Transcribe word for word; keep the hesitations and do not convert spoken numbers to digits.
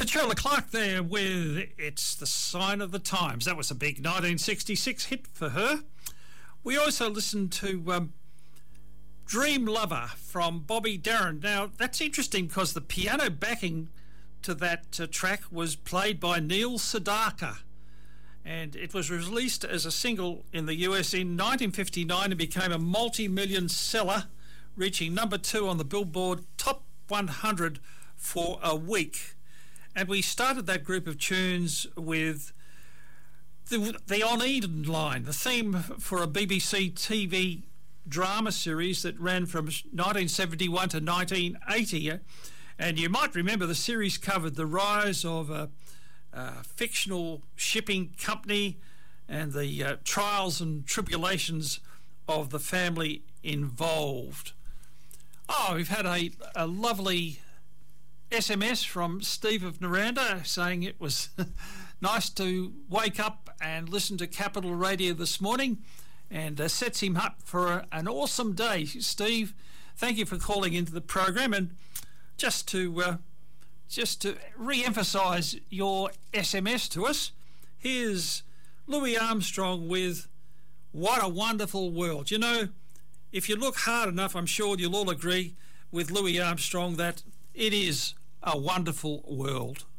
Petula Clark there with It's the Sign of the Times. That was a big nineteen sixty-six hit for her. We also listened to um, Dream Lover from Bobby Darin. Now, that's interesting because the piano backing to that uh, track was played by Neil Sedaka, and it was released as a single in the U S in nineteen fifty-nine and became a multi-million seller, reaching number two on the Billboard Top one hundred for a week. And we started that group of tunes with the, the On Eden line, the theme for a B B C T V drama series that ran from nineteen seventy-one to nineteen eighty. And you might remember the series covered the rise of a, a fictional shipping company and the uh, trials and tribulations of the family involved. Oh, we've had a, a lovely S M S from Steve of Naranda saying it was nice to wake up and listen to Capital Radio this morning, and uh, sets him up for a, an awesome day. Steve, thank you for calling into the program. And just to uh, just to re-emphasise your S M S to us, here's Louis Armstrong with What a Wonderful World. You know, if you look hard enough, I'm sure you'll all agree with Louis Armstrong that it is a wonderful world.